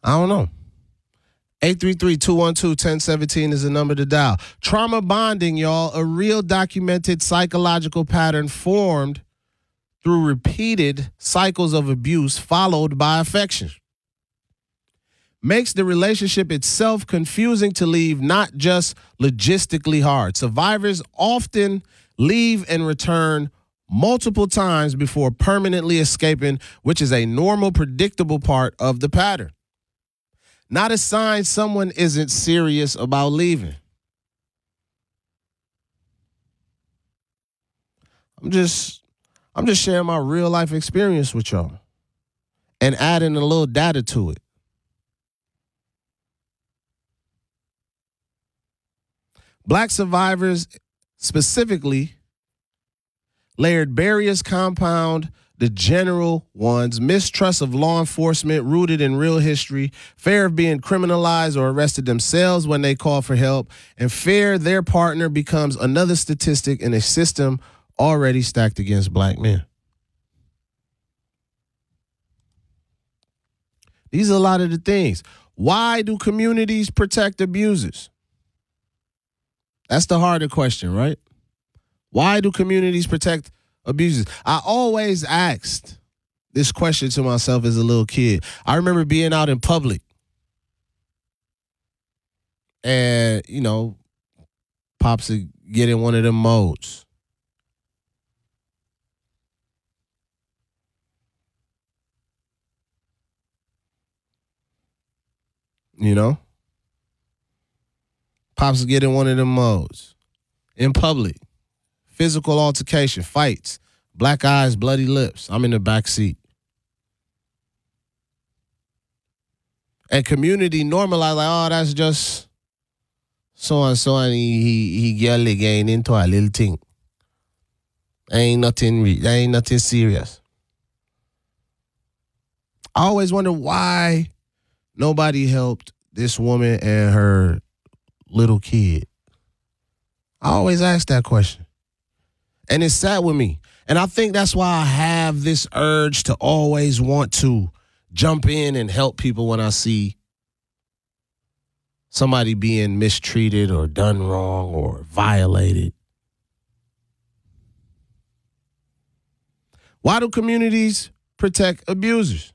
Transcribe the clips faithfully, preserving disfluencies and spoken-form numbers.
I don't know. eight three three, two one two, one zero one seven is the number to dial. Trauma bonding, y'all, a real documented psychological pattern formed through repeated cycles of abuse followed by affection. Makes the relationship itself confusing to leave, not just logistically hard. Survivors often leave and return multiple times before permanently escaping, which is a normal, predictable part of the pattern. Not a sign someone isn't serious about leaving. I'm just, I'm just sharing my real life experience with y'all and adding a little data to it. Black survivors specifically layered barriers compound the general ones: mistrust of law enforcement rooted in real history, fear of being criminalized or arrested themselves when they call for help, and fear their partner becomes another statistic in a system already stacked against black men. These are a lot of the things. Why do communities protect abusers? That's the harder question, right? Why do communities protect abusers? I always asked this question to myself as a little kid. I remember being out in public and, you know, Pops would get in one of them modes. You know? Pops would get in one of them modes. In public. Physical altercation, fights, black eyes, bloody lips. I'm in the back seat. And community normalized, like, oh, that's just so and so, and he he he get again into a little thing. Ain't nothing, re- ain't nothing serious. I always wonder why nobody helped this woman and her little kid. I always ask that question. And it's sad with me. And I think that's why I have this urge to always want to jump in and help people when I see somebody being mistreated or done wrong or violated. Why do communities protect abusers?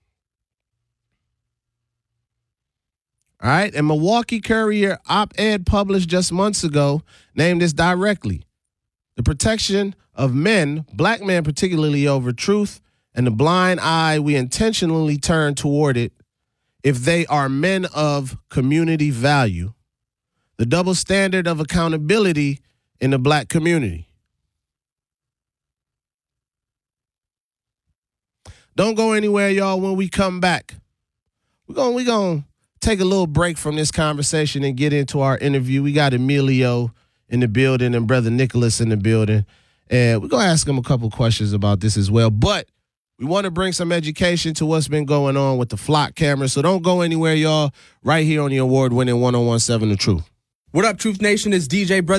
All right. A Milwaukee Courier op-ed published just months ago named this directly: the protection of men, black men particularly, over truth and the blind eye we intentionally turn toward it if they are men of community value, the double standard of accountability in the black community. Don't go anywhere, y'all. When we come back, we're going we gonna take a little break from this conversation and get into our interview. We got Emilio in the building and Brother Nicholas in the building. And we're going to ask them a couple questions about this as well. But we want to bring some education to what's been going on with the flock camera. So don't go anywhere, y'all. Right here on the award-winning one oh one point seven The Truth. What up, Truth Nation? It's D J Brother